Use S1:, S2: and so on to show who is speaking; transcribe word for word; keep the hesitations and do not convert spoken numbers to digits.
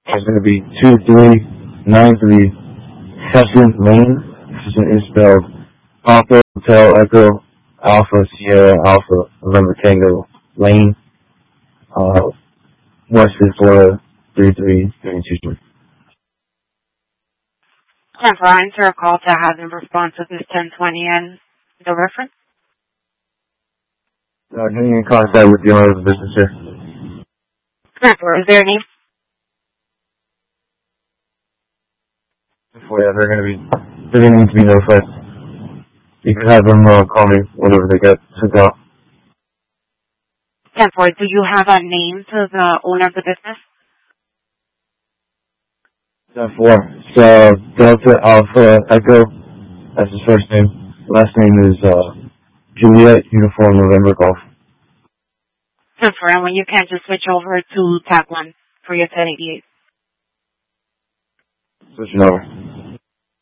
S1: It's going to be two three nine three Pheasant Lane. Pheasant is spelled Papa Hotel Echo Alpha Sierra Alpha November Tango Lane, uh, Western Florida three three three two.
S2: And for answer a call to hazard response of this ten twenty and the reference?
S1: Uh, getting in contact with the owner of the business here.
S2: And for, is there a name?
S1: Yeah, they're going to be, they're going to need to be notified. You can have them uh, call me whenever they get sent out.
S2: And for, do you have a name to the owner of the business?
S1: ten four. It's uh, Delta Alpha Echo. That's his first name. Last name is uh, Juliet Uniform November Golf.
S2: And for, and when you can just switch over to tab one for your ten eighty-eight.
S1: Switching over.